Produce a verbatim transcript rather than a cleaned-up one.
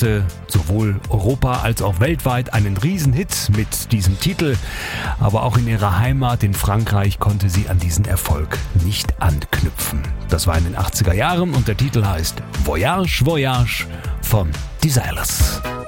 hatte sowohl Europa als auch weltweit einen Riesenhit mit diesem Titel, aber auch in ihrer Heimat in Frankreich konnte sie an diesen Erfolg nicht anknüpfen. Das war in den achtziger Jahren und der Titel heißt Voyage, Voyage von Desireless.